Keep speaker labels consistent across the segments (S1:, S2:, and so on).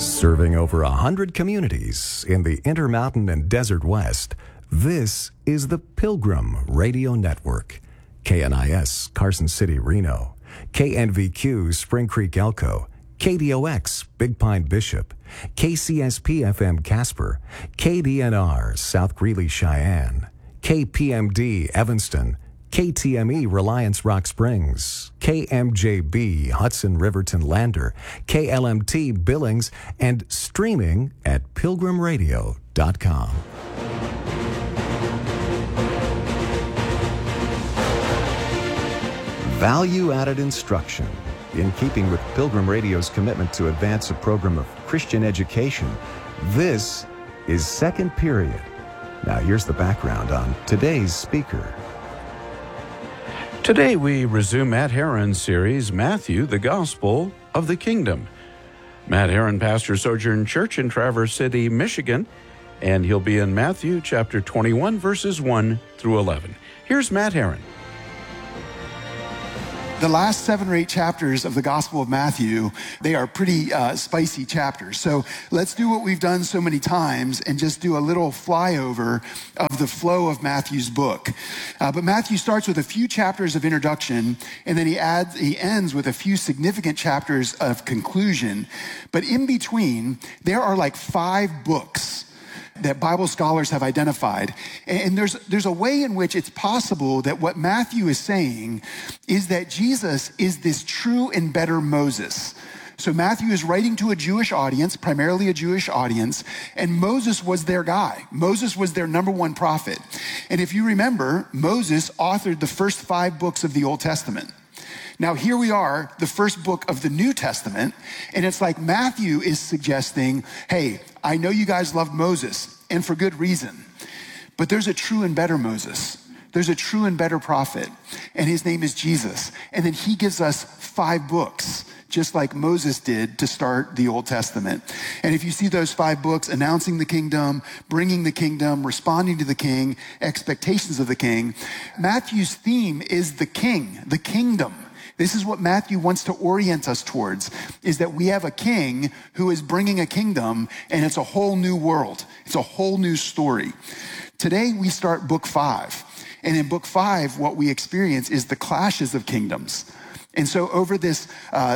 S1: Serving over 100 communities in the Intermountain and Desert West, this is the Pilgrim Radio Network. KNIS, Carson City, Reno. KNVQ, Spring Creek, Elko. KDOX, Big Pine, Bishop. KCSP-FM, Casper. KDNR, South Greeley, Cheyenne. KPMD, Evanston. KTME, Reliance Rock Springs, KMJB, Hudson Riverton Lander, KLMT Billings, and streaming at pilgrimradio.com. Value-added instruction. In keeping with Pilgrim Radio's commitment to advance a program of Christian education, this is Second Period. Now here's the background on today's speaker.
S2: Today we resume Matt Herron's series, Matthew, the Gospel of the Kingdom. Matt Herron pastors Sojourn Church in Traverse City, Michigan, and he'll be in Matthew chapter 21, verses 1 through 11. Here's Matt Herron.
S3: The last 7 or 8 chapters of the Gospel of Matthew, they are pretty spicy chapters. So let's do what we've done so many times and just do a little flyover of the flow of Matthew's book. But Matthew starts with a few chapters of introduction, and then he ends with a few significant chapters of conclusion. But in between, there are like 5 books that Bible scholars have identified. And there's a way in which it's possible that what Matthew is saying is that Jesus is this true and better Moses. So Matthew is writing to a Jewish audience, primarily a Jewish audience, and Moses was their guy. Moses was their number one prophet. And if you remember, Moses authored the first 5 books of the Old Testament. Now here we are, the first book of the New Testament, and it's like Matthew is suggesting, hey, I know you guys loved Moses, and for good reason, but there's a true and better Moses. There's a true and better prophet, and his name is Jesus. And then he gives us 5 books, just like Moses did to start the Old Testament. And if you see those 5 books, announcing the kingdom, bringing the kingdom, responding to the king, expectations of the king, Matthew's theme is the king, the kingdom. This is what Matthew wants to orient us towards, is that we have a king who is bringing a kingdom, and it's a whole new world. It's a whole new story. Today, we start book 5. And in book 5, what we experience is the clashes of kingdoms. And so over these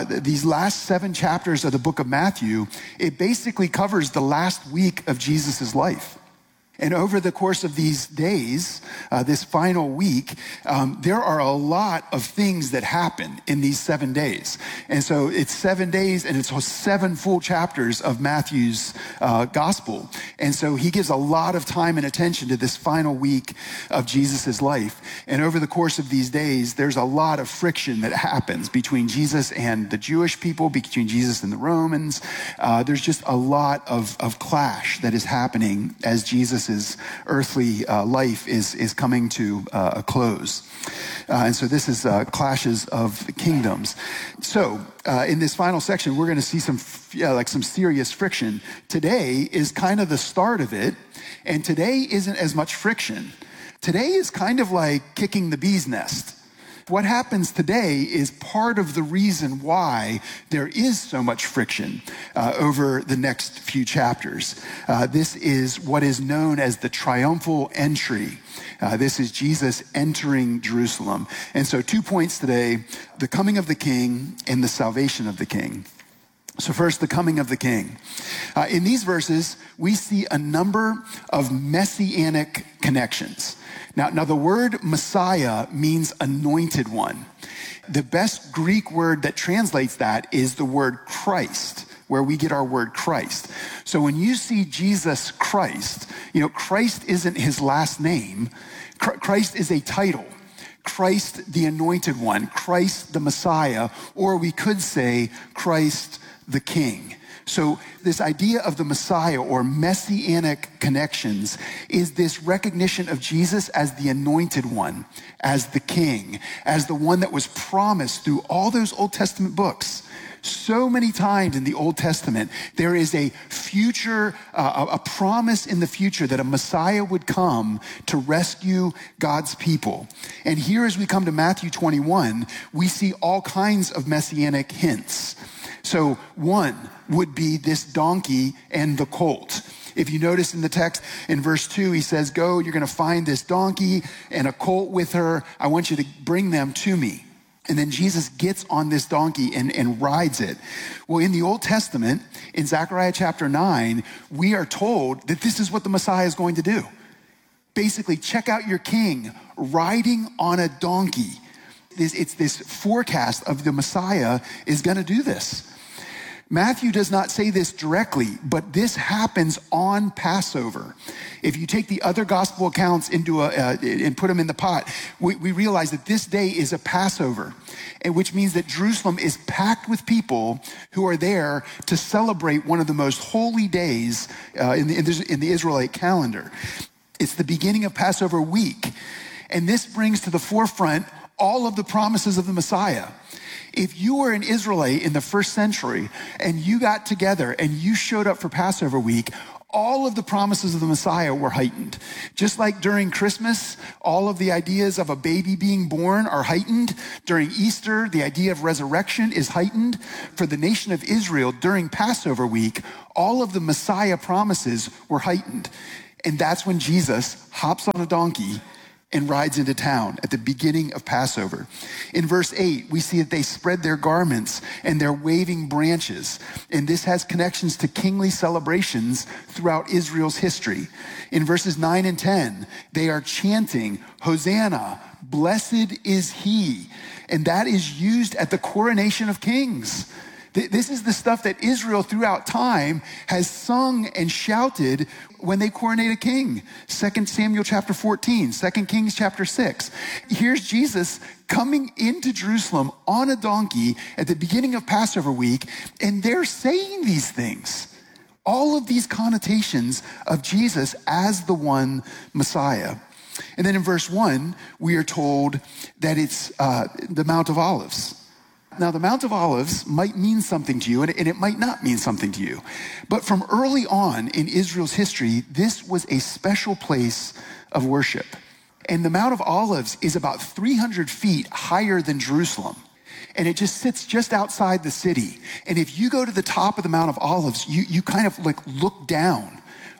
S3: last 7 chapters of the book of Matthew, it basically covers the last week of Jesus' life. And over the course of these days, this final week, there are a lot of things that happen in these 7 days. And so it's 7 days and it's 7 full chapters of Matthew's gospel. And so he gives a lot of time and attention to this final week of Jesus' life. And over the course of these days, there's a lot of friction that happens between Jesus and the Jewish people, between Jesus and the Romans. There's just a lot of clash that is happening as Jesus' earthly life is coming to a close. And so this is clashes of kingdoms. So in this final section, we're going to see some serious friction. Today is kind of the start of it, and today isn't as much friction. Today is kind of like kicking the bee's nest. What happens today is part of the reason why there is so much friction over the next few chapters. This is what is known as the triumphal entry. This is Jesus entering Jerusalem. And so 2 points today: the coming of the king and the salvation of the king. So first, the coming of the king. In these verses, we see a number of messianic connections. Now the word Messiah means anointed one. The best Greek word that translates that is the word Christ, where we get our word Christ. So when you see Jesus Christ, Christ isn't his last name. Christ is a title. Christ the anointed one, Christ the Messiah, or we could say Christ the King. So this idea of the Messiah or messianic connections is this recognition of Jesus as the anointed one, as the king, as the one that was promised through all those Old Testament books So many times in the Old Testament, there is a future, a promise in the future that a Messiah would come to rescue God's people. And here as we come to Matthew 21, we see all kinds of messianic hints. So one would be this donkey and the colt. If you notice in the text in verse 2, he says, go, you're going to find this donkey and a colt with her. I want you to bring them to me. And then Jesus gets on this donkey and rides it. Well, in the Old Testament, in Zechariah chapter 9, we are told that this is what the Messiah is going to do. Basically, check out your king riding on a donkey. It's this forecast of the Messiah is going to do this. Matthew does not say this directly, but this happens on Passover. If you take the other gospel accounts and put them in the pot, we realize that this day is a Passover, and which means that Jerusalem is packed with people who are there to celebrate one of the most holy days in the Israelite calendar. It's the beginning of Passover week, and this brings to the forefront all of the promises of the Messiah. If you were an Israelite in the first century and you got together and you showed up for Passover week, all of the promises of the Messiah were heightened. Just like during Christmas, all of the ideas of a baby being born are heightened. During Easter, the idea of resurrection is heightened. For the nation of Israel, during Passover week, all of the Messiah promises were heightened. And that's when Jesus hops on a donkey and rides into town at the beginning of Passover. In verse 8, we see that they spread their garments and they're waving branches. And this has connections to kingly celebrations throughout Israel's history. In verses 9 and 10, they are chanting, Hosanna, blessed is he. And that is used at the coronation of kings. This is the stuff that Israel throughout time has sung and shouted when they coronate a king. 2 Samuel chapter 14, 2 Kings chapter 6. Here's Jesus coming into Jerusalem on a donkey at the beginning of Passover week, and they're saying these things. All of these connotations of Jesus as the one Messiah. And then in verse 1, we are told that it's the Mount of Olives. Now, the Mount of Olives might mean something to you, and it might not mean something to you. But from early on in Israel's history, this was a special place of worship. And the Mount of Olives is about 300 feet higher than Jerusalem. And it just sits just outside the city. And if you go to the top of the Mount of Olives, you kind of like look down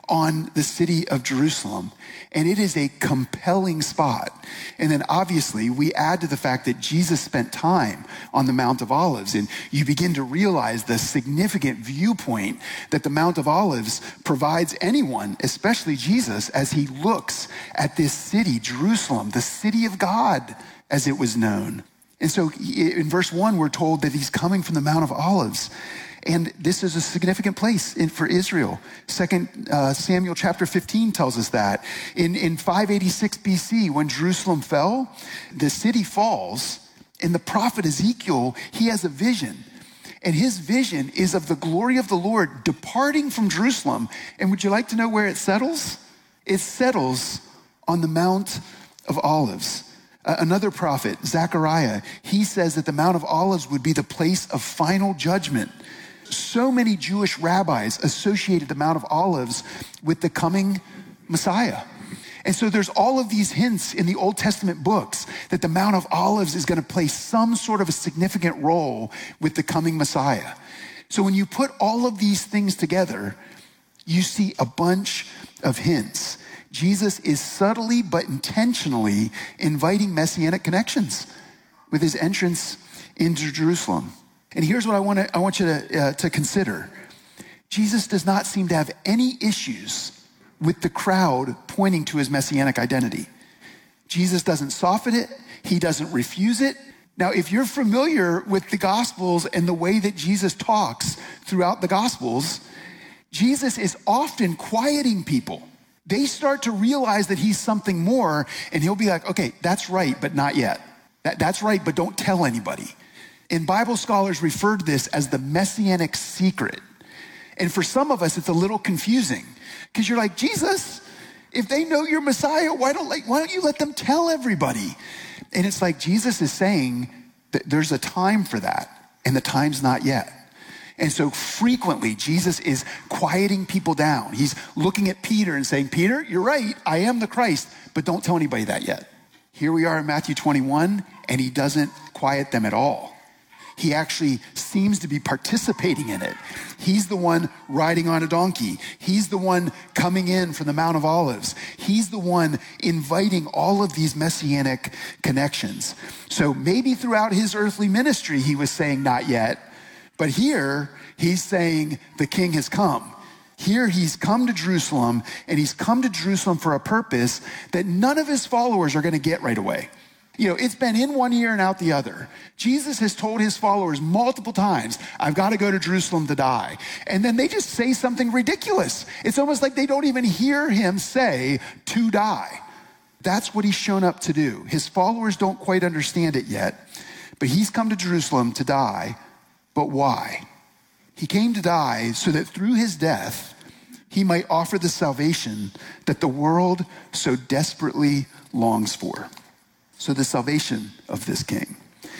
S3: on the city of Jerusalem. And it is a compelling spot. And then obviously we add to the fact that Jesus spent time on the Mount of Olives, and you begin to realize the significant viewpoint that the Mount of Olives provides anyone, especially Jesus, as he looks at this city, Jerusalem, the city of God, as it was known. And so in verse 1, we're told that he's coming from the Mount of Olives. And this is a significant place for Israel. 2 Samuel chapter 15 tells us that. In 586 BC, when Jerusalem fell, the city falls, and the prophet Ezekiel, he has a vision. And his vision is of the glory of the Lord departing from Jerusalem. And would you like to know where it settles? It settles on the Mount of Olives. Another prophet, Zechariah, he says that the Mount of Olives would be the place of final judgment. So many Jewish rabbis associated the Mount of Olives with the coming Messiah. And so there's all of these hints in the Old Testament books that the Mount of Olives is going to play some sort of a significant role with the coming Messiah. So when you put all of these things together, you see a bunch of hints. Jesus is subtly but intentionally inviting messianic connections with his entrance into Jerusalem. And here's what I want you to consider. Jesus does not seem to have any issues with the crowd pointing to his messianic identity. Jesus doesn't soften it. He doesn't refuse it. Now, if you're familiar with the Gospels and the way that Jesus talks throughout the Gospels, Jesus is often quieting people. They start to realize that he's something more, and he'll be like, okay, that's right, but not yet. That's right, but don't tell anybody. And Bible scholars refer to this as the messianic secret. And for some of us, it's a little confusing because you're like, Jesus, if they know you're Messiah, why don't you let them tell everybody? And it's like Jesus is saying that there's a time for that. and the time's not yet. And so frequently, Jesus is quieting people down. He's looking at Peter and saying, Peter, you're right, I am the Christ, but don't tell anybody that yet. Here we are in Matthew 21, and he doesn't quiet them at all. He actually seems to be participating in it. He's the one riding on a donkey. He's the one coming in from the Mount of Olives. He's the one inviting all of these messianic connections. So maybe throughout his earthly ministry, he was saying not yet, but here he's saying the king has come. Here he's come to Jerusalem, and he's come to Jerusalem for a purpose that none of his followers are going to get right away. You know, it's been in one ear and out the other. Jesus has told his followers multiple times, I've got to go to Jerusalem to die. And then they just say something ridiculous. It's almost like they don't even hear him say to die. That's what he's shown up to do. His followers don't quite understand it yet, but he's come to Jerusalem to die. But why? He came to die so that through his death, he might offer the salvation that the world so desperately longs for. So the salvation of this king.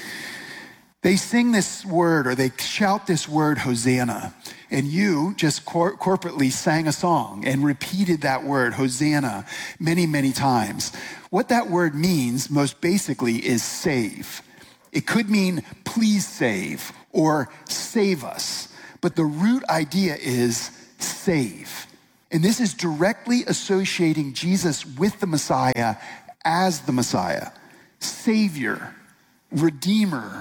S3: They sing this word, or they shout this word, Hosanna. And you just corporately sang a song and repeated that word, Hosanna, many, many times. What that word means, most basically, is save. It could mean please save or save us. But the root idea is save. And this is directly associating Jesus with the Messiah as the Messiah. Savior, Redeemer,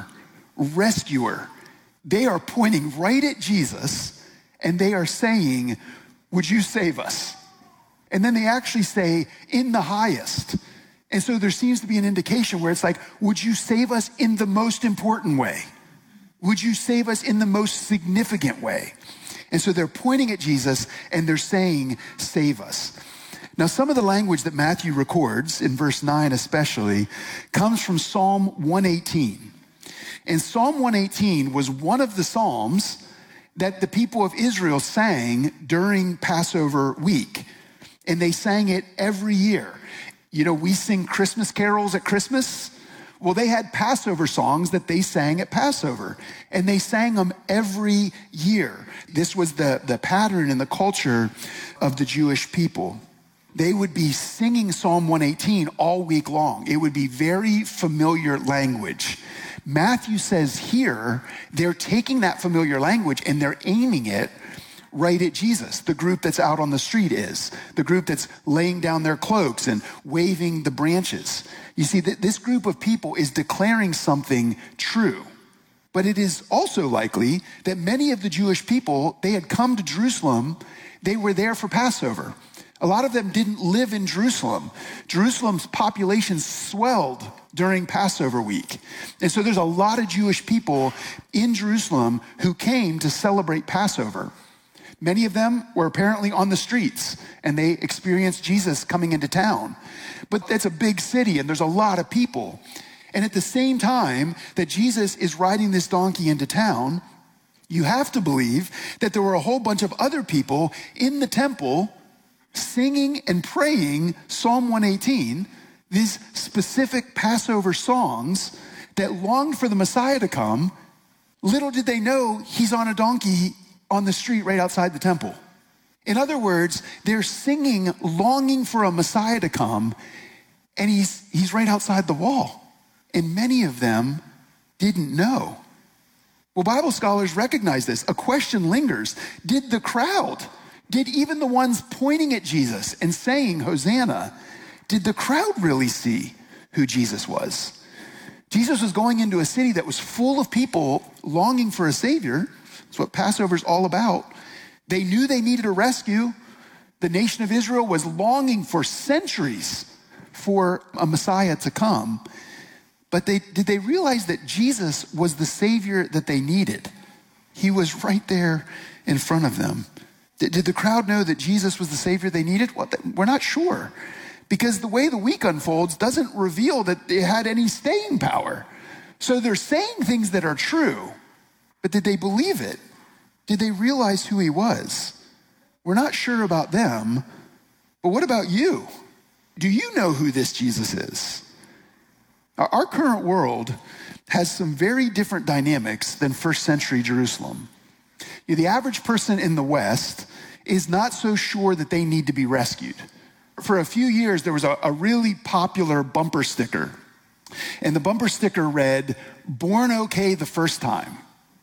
S3: Rescuer. They are pointing right at Jesus, and they are saying, would you save us? And then they actually say, in the highest. And so there seems to be an indication where it's like, would you save us in the most important way? Would you save us in the most significant way? And so they're pointing at Jesus, and they're saying, save us. Now, some of the language that Matthew records, in verse 9 especially, comes from Psalm 118. And Psalm 118 was one of the psalms that the people of Israel sang during Passover week. And they sang it every year. You know, we sing Christmas carols at Christmas. Well, they had Passover songs that they sang at Passover. And they sang them every year. This was the pattern in the culture of the Jewish people. They would be singing Psalm 118 all week long. It would be very familiar language. Matthew says here, they're taking that familiar language and they're aiming it right at Jesus. The group that's out on the street is. The group that's laying down their cloaks and waving the branches. You see, this group of people is declaring something true. But it is also likely that many of the Jewish people, they had come to Jerusalem, they were there for Passover. A lot of them didn't live in Jerusalem. Jerusalem's population swelled during Passover week. And so there's a lot of Jewish people in Jerusalem who came to celebrate Passover. Many of them were apparently on the streets, and they experienced Jesus coming into town. But it's a big city, and there's a lot of people. And at the same time that Jesus is riding this donkey into town, you have to believe that there were a whole bunch of other people in the temple singing and praying Psalm 118, these specific Passover songs that longed for the Messiah to come. Little did they know he's on a donkey on the street right outside the temple. In other words, they're singing, longing for a Messiah to come, and he's right outside the wall. And many of them didn't know. Well, Bible scholars recognize this. A question lingers. Did the crowd, did even the ones pointing at Jesus and saying, Hosanna, did the crowd really see who Jesus was? Jesus was going into a city that was full of people longing for a Savior. That's what Passover's all about. They knew they needed a rescue. The nation of Israel was longing for centuries for a Messiah to come. But did they realize that Jesus was the Savior that they needed? He was right there in front of them. Did the crowd know that Jesus was the Savior they needed? Well, we're not sure. Because the way the week unfolds doesn't reveal that they had any staying power. So they're saying things that are true, but did they believe it? Did they realize who he was? We're not sure about them, but what about you? Do you know who this Jesus is? Our current world has some very different dynamics than first century Jerusalem. The average person in the West is not so sure that they need to be rescued. For a few years, there was a really popular bumper sticker. And the bumper sticker read, "Born okay the first time."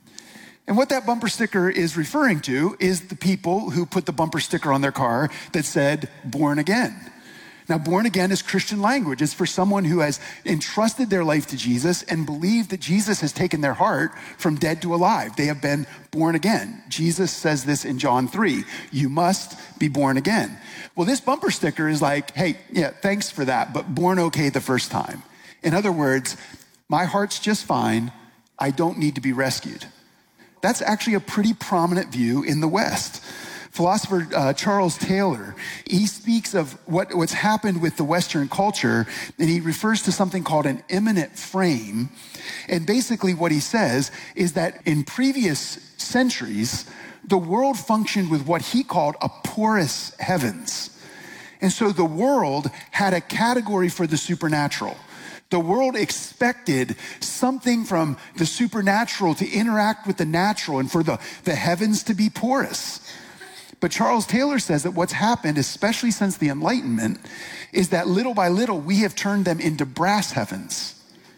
S3: And what that bumper sticker is referring to is the people who put the bumper sticker on their car that said, "Born again." Now, born again is Christian language. It's for someone who has entrusted their life to Jesus and believed that Jesus has taken their heart from dead to alive. They have been born again. Jesus says this in John 3, "You must be born again." Well, this bumper sticker is like, hey, yeah, thanks for that, but born okay the first time. In other words, my heart's just fine. I don't need to be rescued. That's actually a pretty prominent view in the West. Philosopher Charles Taylor, he speaks of what's happened with the Western culture, and he refers to something called an immanent frame. And basically what he says is that in previous centuries, the world functioned with what he called a porous heavens. And so the world had a category for the supernatural. The world expected something from the supernatural to interact with the natural and for the heavens to be porous. But Charles Taylor says that what's happened, especially since the Enlightenment, is that little by little, we have turned them into brass heavens.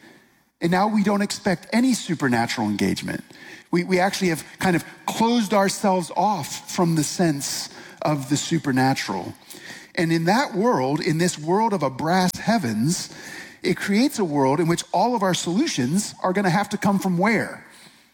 S3: And now we don't expect any supernatural engagement. We actually have kind of closed ourselves off from the sense of the supernatural. And in that world, in this world of a brass heavens, it creates a world in which all of our solutions are going to have to come from where?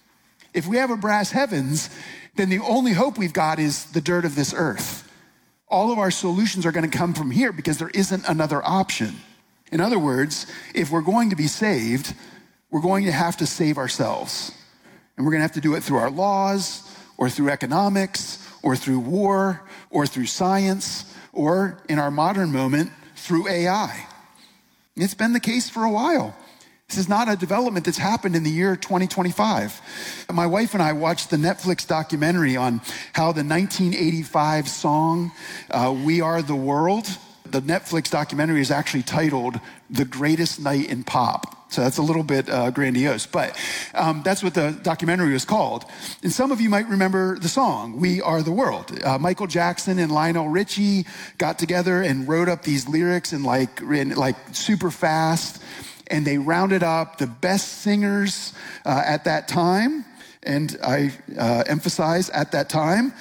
S3: If we have a brass heavens, then the only hope we've got is the dirt of this earth. All of our solutions are going to come from here because there isn't another option. In other words, if we're going to be saved, we're going to have to save ourselves. And we're going to have to do it through our laws, or through economics, or through war, or through science, or in our modern moment, through AI. It's been the case for a while. This is not a development that's happened in the year 2025. My wife and I watched the Netflix documentary on how the 1985 song, "We Are the World," the Netflix documentary is actually titled "The Greatest Night in Pop." So that's a little bit grandiose, but that's what the documentary was called. And some of you might remember the song, "We Are the World." Michael Jackson and Lionel Richie got together and wrote up these lyrics in like super fast. And they rounded up the best singers at that time. And I emphasize at that time.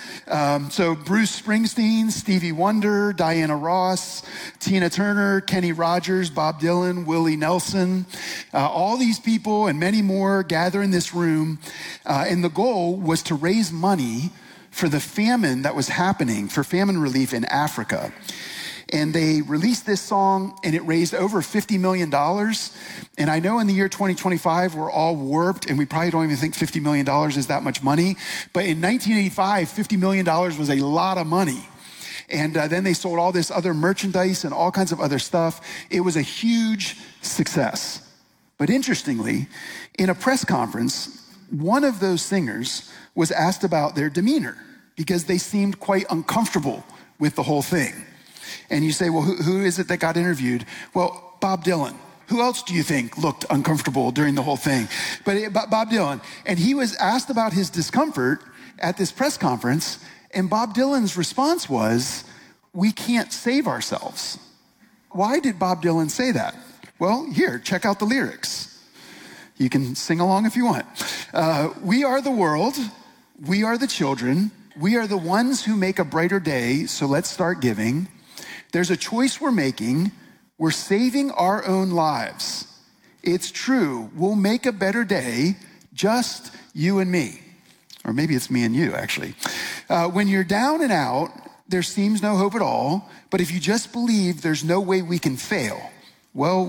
S3: So Bruce Springsteen, Stevie Wonder, Diana Ross, Tina Turner, Kenny Rogers, Bob Dylan, Willie Nelson, all these people and many more gather in this room. And the goal was to raise money for the famine that was happening, for famine relief in Africa. And they released this song, and it raised over $50 million. And I know in the year 2025, we're all warped, and we probably don't even think $50 million is that much money. But in 1985, $50 million was a lot of money. And then they sold all this other merchandise and all kinds of other stuff. It was a huge success. But interestingly, in a press conference, one of those singers was asked about their demeanor because they seemed quite uncomfortable with the whole thing. And you say, well, who is it that got interviewed? Well, Bob Dylan. Who else do you think looked uncomfortable during the whole thing? But Bob Dylan. And he was asked about his discomfort at this press conference. And Bob Dylan's response was, "We can't save ourselves." Why did Bob Dylan say that? Well, here, check out the lyrics. You can sing along if you want. We are the world. We are the children. We are the ones who make a brighter day. So let's start giving. There's a choice we're making. We're saving our own lives. It's true. We'll make a better day, just you and me. Or maybe it's me and you, actually. When you're down and out, there seems no hope at all. But if you just believe there's no way we can fail, well,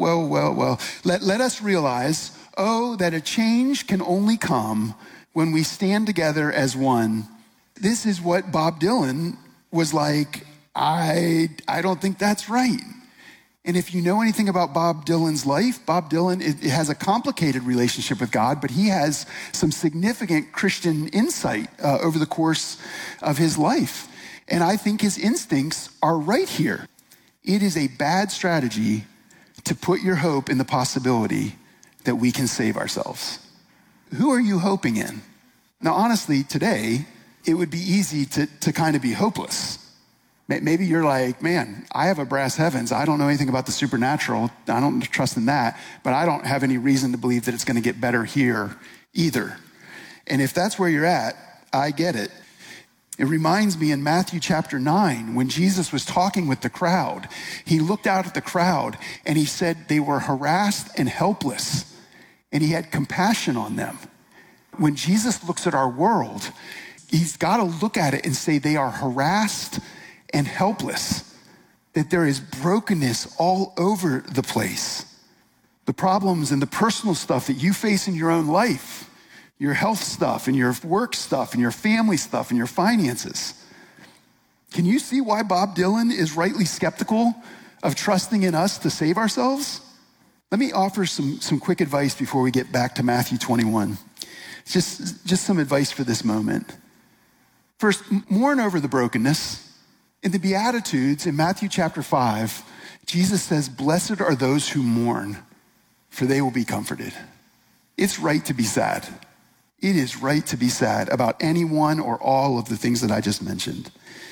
S3: let us realize, that a change can only come when we stand together as one. This is what Bob Dylan was like. I don't think that's right. And if you know anything about Bob Dylan's life, Bob Dylan has a complicated relationship with God, but he has some significant Christian insight over the course of his life. And I think his instincts are right here. It is a bad strategy to put your hope in the possibility that we can save ourselves. Who are you hoping in? Now, honestly, today, it would be easy to kind of be hopeless. Maybe you're like, man, I have a brass heavens. I don't know anything about the supernatural. I don't trust in that, but I don't have any reason to believe that it's going to get better here either. And if that's where you're at, I get it. It reminds me in Matthew chapter 9, when Jesus was talking with the crowd, he looked out at the crowd and he said they were harassed and helpless, and he had compassion on them. When Jesus looks at our world, he's got to look at it and say they are harassed and helpless, that there is brokenness all over the place. The problems and the personal stuff that you face in your own life, your health stuff and your work stuff and your family stuff and your finances. Can you see why Bob Dylan is rightly skeptical of trusting in us to save ourselves? Let me offer some quick advice before we get back to Matthew 21. Just some advice for this moment. First, mourn over the brokenness. In the Beatitudes, in Matthew chapter 5, Jesus says, "Blessed are those who mourn, for they will be comforted." It's right to be sad. It is right to be sad about any one or all of the things that I just mentioned.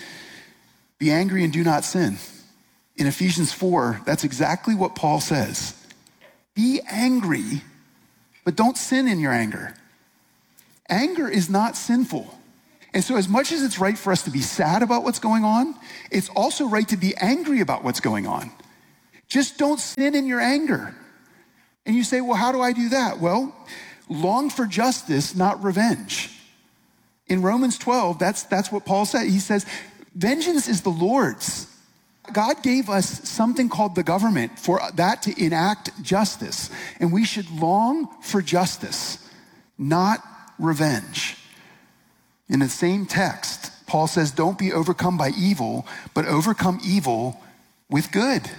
S3: Be angry and do not sin. In Ephesians 4, that's exactly what Paul says. Be angry, but don't sin in your anger. Anger is not sinful. And so as much as it's right for us to be sad about what's going on, it's also right to be angry about what's going on. Just don't sin in your anger. And you say, well, how do I do that? Well, long for justice, not revenge. In Romans 12, that's what Paul said. He says, vengeance is the Lord's. God gave us something called the government for that to enact justice. And we should long for justice, not revenge. In the same text, Paul says, don't be overcome by evil, but overcome evil with good.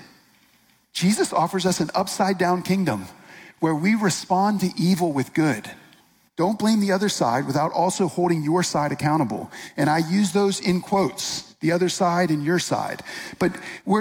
S3: Jesus offers us an upside down kingdom where we respond to evil with good. Don't blame the other side without also holding your side accountable. And I use those in quotes, the other side and your side. But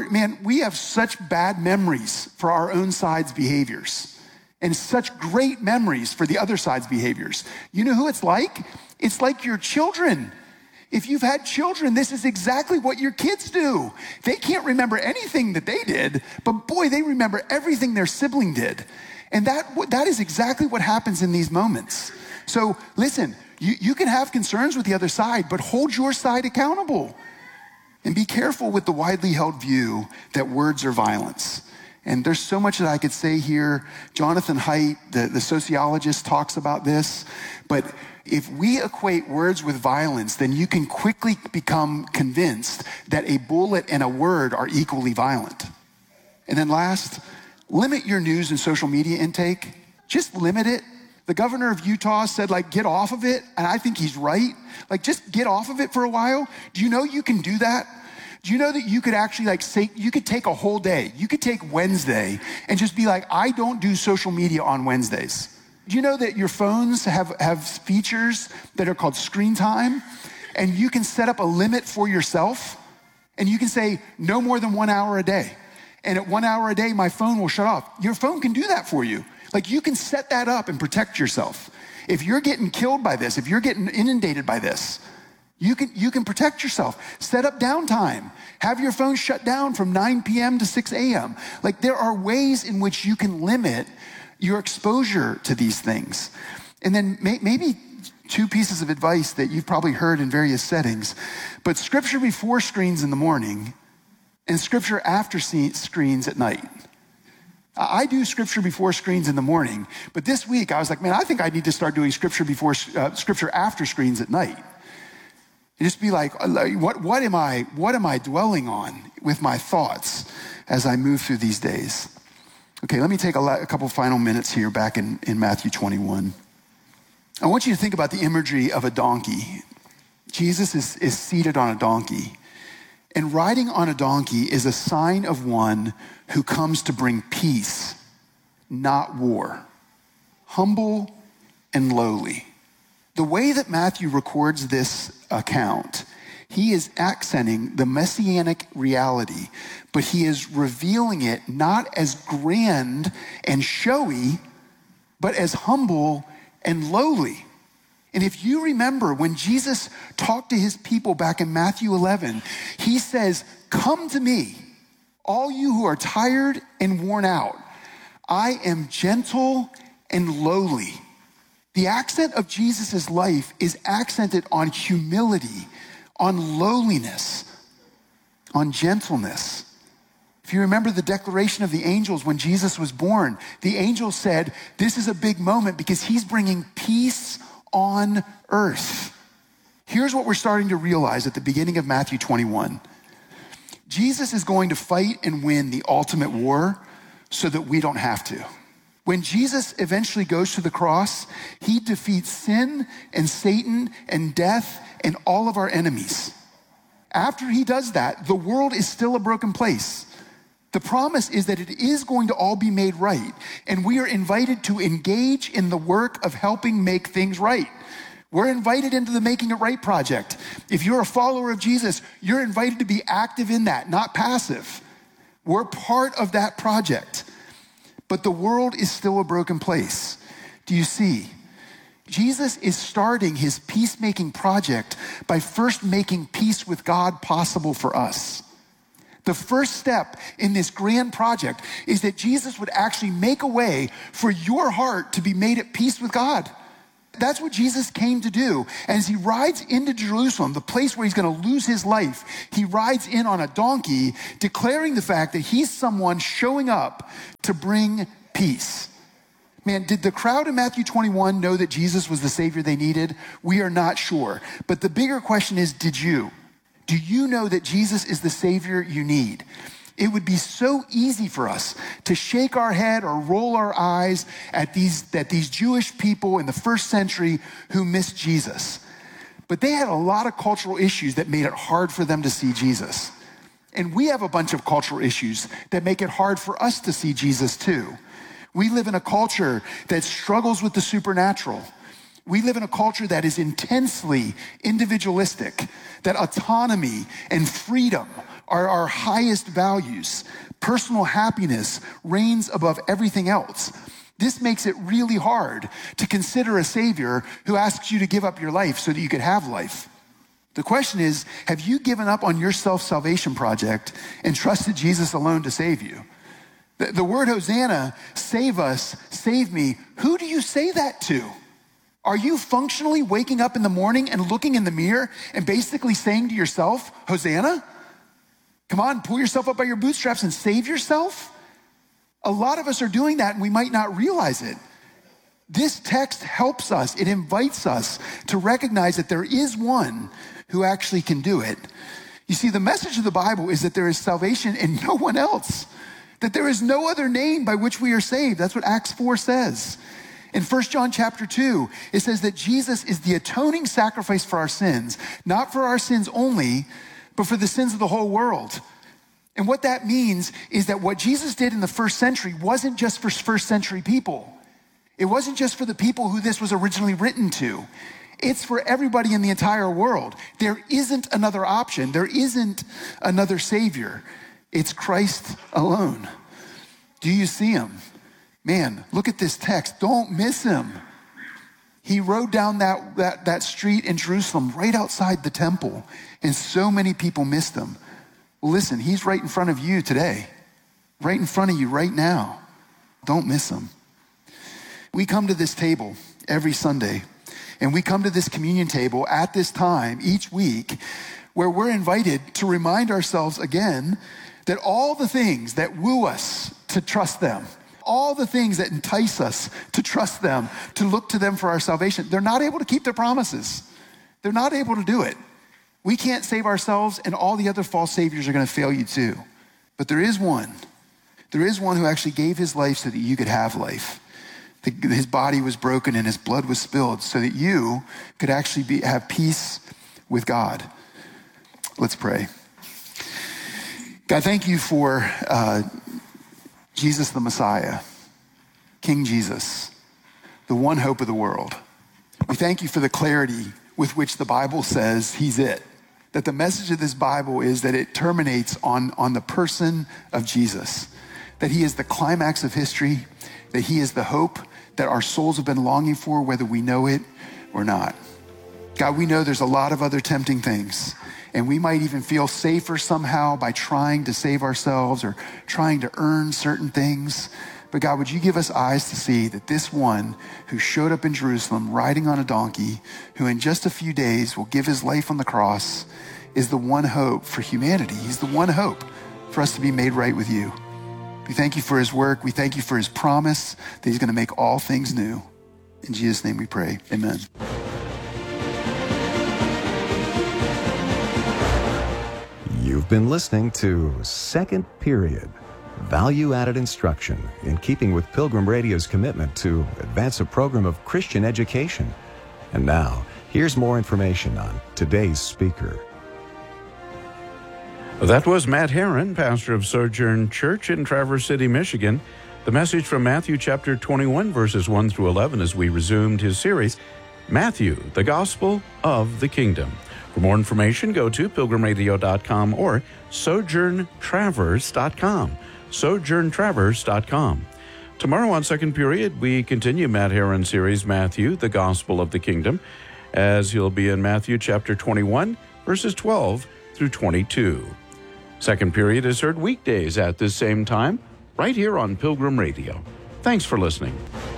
S3: we have such bad memories for our own side's behaviors and such great memories for the other side's behaviors. You know who it's like? It's like your children. If you've had children, this is exactly what your kids do. They can't remember anything that they did, but boy, they remember everything their sibling did. And that is exactly what happens in these moments. So listen, you can have concerns with the other side, but hold your side accountable. And be careful with the widely held view that words are violence. And there's so much that I could say here. Jonathan Haidt, the sociologist, talks about this. But if we equate words with violence, then you can quickly become convinced that a bullet and a word are equally violent. And then last, limit your news and social media intake. Just limit it. The governor of Utah said, get off of it. And I think he's right. Just get off of it for a while. Do you know you can do that? Do you know that you could actually say, you could take a whole day. You could take Wednesday and just be like, I don't do social media on Wednesdays. Do you know that your phones have features that are called screen time? And you can set up a limit for yourself. And you can say, no more than 1 hour a day. And at 1 hour a day, my phone will shut off. Your phone can do that for you. You can set that up and protect yourself. If you're getting killed by this, if you're getting inundated by this, you can protect yourself. Set up downtime. Have your phone shut down from 9 p.m. to 6 a.m. There are ways in which you can limit your exposure to these things. And then maybe two pieces of advice that you've probably heard in various settings, but scripture before screens in the morning and scripture after screens at night. I do scripture before screens in the morning, but this week I was like, man, I think I need to start doing scripture after screens at night. And just be like, what am I dwelling on with my thoughts as I move through these days? Okay, let me take a couple final minutes here back in Matthew 21. I want you to think about the imagery of a donkey. Jesus is seated on a donkey. And riding on a donkey is a sign of one who comes to bring peace, not war. Humble and lowly. The way that Matthew records this account, he is accenting the messianic reality, but he is revealing it not as grand and showy, but as humble and lowly. And if you remember when Jesus talked to his people back in Matthew 11, he says, "Come to me, all you who are tired and worn out. I am gentle and lowly." The accent of Jesus' life is accented on humility, on lowliness, on gentleness. If you remember the declaration of the angels when Jesus was born, the angels said, this is a big moment because he's bringing peace on earth. Here's what we're starting to realize at the beginning of Matthew 21. Jesus is going to fight and win the ultimate war so that we don't have to. When Jesus eventually goes to the cross, he defeats sin and Satan and death and all of our enemies. After he does that, the world is still a broken place. The promise is that it is going to all be made right, and we are invited to engage in the work of helping make things right. We're invited into the Making It Right project. If you're a follower of Jesus, you're invited to be active in that, not passive. We're part of that project. But the world is still a broken place. Do you see? Jesus is starting his peacemaking project by first making peace with God possible for us. The first step in this grand project is that Jesus would actually make a way for your heart to be made at peace with God. That's what Jesus came to do. And as he rides into Jerusalem, the place where he's going to lose his life, he rides in on a donkey, declaring the fact that he's someone showing up to bring peace. Man, did the crowd in Matthew 21 know that Jesus was the Savior they needed? We are not sure. But the bigger question is, did you? Do you know that Jesus is the Savior you need? It would be so easy for us to shake our head or roll our eyes at these Jewish people in the first century who missed Jesus. But they had a lot of cultural issues that made it hard for them to see Jesus. And we have a bunch of cultural issues that make it hard for us to see Jesus too. We live in a culture that struggles with the supernatural. We live in a culture that is intensely individualistic, that autonomy and freedom are our highest values. Personal happiness reigns above everything else. This makes it really hard to consider a Savior who asks you to give up your life so that you could have life. The question is, have you given up on your self-salvation project and trusted Jesus alone to save you? The word Hosanna, save us, save me, who do you say that to? Are you functionally waking up in the morning and looking in the mirror and basically saying to yourself, Hosanna? Come on, pull yourself up by your bootstraps and save yourself? A lot of us are doing that and we might not realize it. This text helps us, it invites us to recognize that there is one who actually can do it. You see, the message of the Bible is that there is salvation in no one else, that there is no other name by which we are saved. That's what Acts 4 says. In 1 John chapter 2, it says that Jesus is the atoning sacrifice for our sins, not for our sins only, but for the sins of the whole world. And what that means is that what Jesus did in the first century wasn't just for first century people. It wasn't just for the people who this was originally written to. It's for everybody in the entire world. There isn't another option. There isn't another Savior. It's Christ alone. Do you see him? Man, look at this text. Don't miss him. He rode down that street in Jerusalem right outside the temple, and so many people missed him. Well, listen, he's right in front of you today, right in front of you right now. Don't miss him. We come to this table every Sunday, and we come to this communion table at this time each week where we're invited to remind ourselves again that all the things that woo us to trust them, all the things that entice us to trust them, to look to them for our salvation, they're not able to keep their promises. They're not able to do it. We can't save ourselves, and all the other false saviors are going to fail you too. But there is one. There is one who actually gave his life so that you could have life. His body was broken and his blood was spilled so that you could actually have peace with God. Let's pray. God, thank you for Jesus the Messiah, King Jesus, the one hope of the world. We thank you for the clarity with which the Bible says he's it. That the message of this Bible is that it terminates on the person of Jesus. That he is the climax of history, that he is the hope that our souls have been longing for, whether we know it or not. God, we know there's a lot of other tempting things, and we might even feel safer somehow by trying to save ourselves or trying to earn certain things. But God, would you give us eyes to see that this one who showed up in Jerusalem riding on a donkey, who in just a few days will give his life on the cross, is the one hope for humanity. He's the one hope for us to be made right with you. We thank you for his work. We thank you for his promise that he's going to make all things new. In Jesus' name we pray. Amen.
S1: You've been listening to Second Period, value-added instruction in keeping with Pilgrim Radio's commitment to advance a program of Christian education. And now, here's more information on today's speaker.
S2: That was Matt Herron, pastor of Sojourn Church in Traverse City, Michigan. The message from Matthew chapter 21, verses 1 through 11, as we resumed his series, Matthew, the Gospel of the Kingdom. For more information, go to pilgrimradio.com or sojourntraverse.com. sojourntraverse.com. Tomorrow on Second Period, we continue Matt Herron's series, Matthew, the Gospel of the Kingdom, as he'll be in Matthew chapter 21, verses 12 through 22. Second Period is heard weekdays at this same time, right here on Pilgrim Radio. Thanks for listening.